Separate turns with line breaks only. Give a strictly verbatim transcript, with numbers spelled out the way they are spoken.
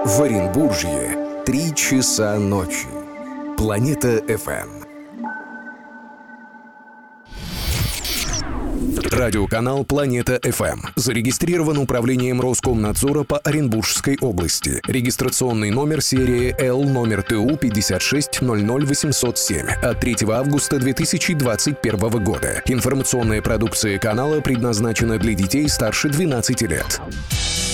В Оренбуржье три часа ночи. Планета эф эм. Радиоканал «Планета эф эм» зарегистрирован управлением Роскомнадзора по Оренбургской области. Регистрационный номер серии Л номер Т У пятьдесят шесть ноль ноль восемьсот семь от третьего августа две тысячи двадцать первого года. Информационная продукция канала предназначена для детей старше двенадцати лет.